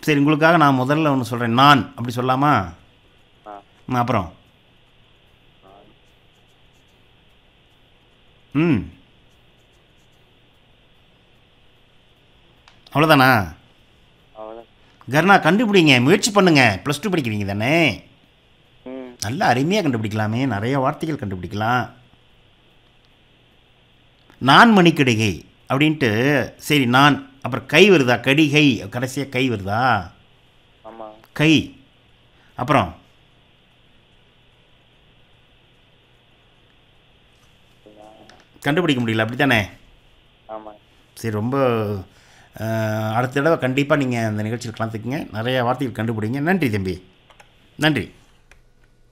சரி, உங்களுக்காக நான் முதல்ல ஒன்று சொல்கிறேன். நான் அப்படி சொல்லாமா? ஆ. அப்புறம் நான். ம் அவ்வளோதானா? அவ்வளோதான். கர்ணா, கண்டுபிடிங்க, முயற்சி பண்ணுங்க. ப்ளஸ் டூ படிக்கிறீங்க தானே? ம். நல்லா அருமையாக கண்டுபிடிக்கலாமே, நிறைய வார்த்தைகள் கண்டுபிடிக்கலாம். நான் மணிக்கடிகை அப்படின்ட்டு. சரி, நான் அப்புறம் கை வருதா? கடிகை கடைசியாக கை வருதா? ஆமாம். கை. அப்புறம் கண்டுபிடிக்க முடியல, அப்படி தானே? ஆமாம். சரி, ரொம்ப அடுத்த தடவை கண்டிப்பாக நீங்கள் அந்த நிகழ்ச்சியில் கலந்துக்குங்க. நிறைய வார்த்தைகள் கண்டுபிடிங்க. நன்றி தம்பி, நன்றி.